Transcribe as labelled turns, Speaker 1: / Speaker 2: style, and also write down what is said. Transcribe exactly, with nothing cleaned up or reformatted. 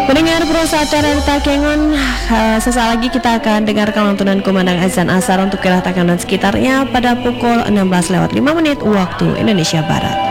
Speaker 1: Mendengar perusahaan acara Takengon, uh, sesaat lagi kita akan dengarkan lantunan kumandang azan asar untuk wilayah Takengon dan sekitarnya pada pukul enam belas lewat lima menit waktu Indonesia Barat.